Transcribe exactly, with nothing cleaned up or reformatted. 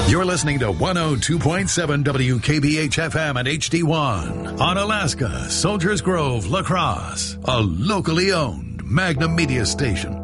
You're listening to one oh two point seven W K B H F M and H D one on Alaska, Soldiers Grove, La Crosse, a locally owned Magnum Media station.